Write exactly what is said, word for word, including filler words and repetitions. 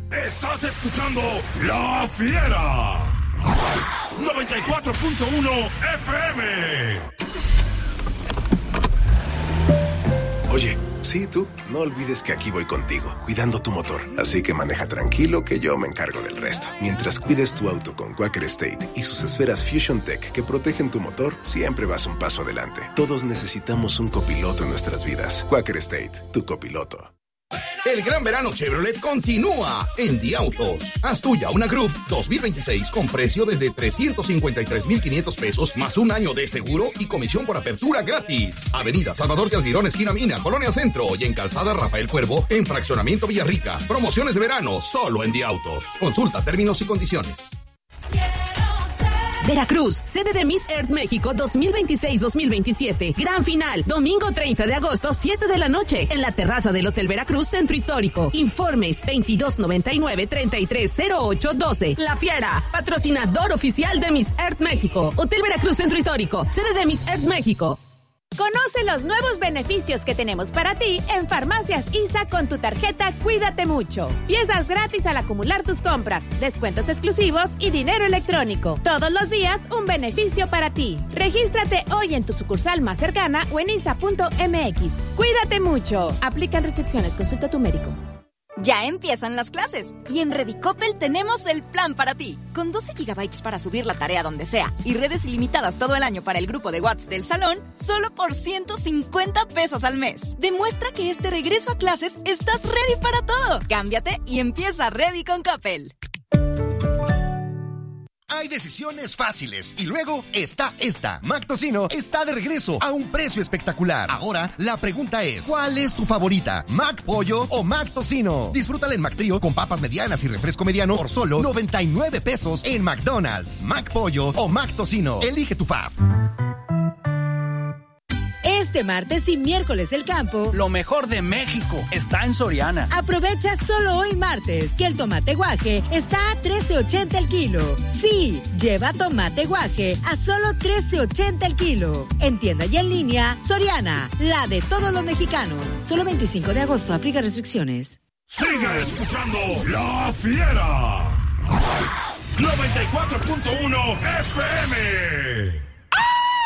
Estás escuchando La Fiera. noventa y cuatro punto uno F M. Oye, sí, tú, no olvides que aquí voy contigo, cuidando tu motor. Así que maneja tranquilo que yo me encargo del resto. Mientras cuides tu auto con Quaker State y sus esferas Fusion Tech que protegen tu motor, siempre vas un paso adelante. Todos necesitamos un copiloto en nuestras vidas. Quaker State, tu copiloto. El gran verano Chevrolet continúa en The Autos. Haz tuya una Group dos mil veintiséis con precio desde trescientos cincuenta y tres mil quinientos pesos más un año de seguro y comisión por apertura gratis. Avenida Salvador Calderón, esquina Mina, Colonia Centro, y en Calzada Rafael Cuervo, en Fraccionamiento Villarrica. Promociones de verano solo en The Autos. Consulta términos y condiciones. Veracruz, sede de Miss Earth México dos mil veintiséis dos mil veintisiete. Gran final, domingo treinta de agosto, siete de la noche, en la terraza del Hotel Veracruz, Centro Histórico. Informes veintidós noventa y nueve, treinta y tres cero ocho doce. La Fiera, patrocinador oficial de Miss Earth México. Hotel Veracruz, Centro Histórico, sede de Miss Earth México. Conoce los nuevos beneficios que tenemos para ti en Farmacias I S A con tu tarjeta Cuídate Mucho. Piezas gratis al acumular tus compras, descuentos exclusivos y dinero electrónico. Todos los días un beneficio para ti. Regístrate hoy en tu sucursal más cercana o en isa punto m x. Cuídate mucho. Aplican restricciones. Consulta a tu médico. Ya empiezan las clases y en Redicopel tenemos el plan para ti. Con doce gigabytes para subir la tarea donde sea y redes ilimitadas todo el año para el grupo de WhatsApp del salón, solo por ciento cincuenta pesos al mes. Demuestra que este regreso a clases estás ready para todo. Cámbiate y empieza Ready con Coppel. Hay decisiones fáciles y luego está esta. Mac Tocino está de regreso a un precio espectacular. Ahora la pregunta es, ¿cuál es tu favorita? ¿Mac Pollo o Mac Tocino? Disfrútala en Mac Trío con papas medianas y refresco mediano por solo noventa y nueve pesos en McDonald's. Mac Pollo o Mac Tocino. Elige tu fave. Este martes y miércoles del campo, lo mejor de México está en Soriana. Aprovecha solo hoy martes que el tomate guaje está a trece ochenta el kilo. Sí, lleva tomate guaje a solo trece ochenta el kilo. En tienda y en línea, Soriana, la de todos los mexicanos. Solo veinticinco de agosto, aplica restricciones. Sigue escuchando La Fiera. noventa y cuatro punto uno F M.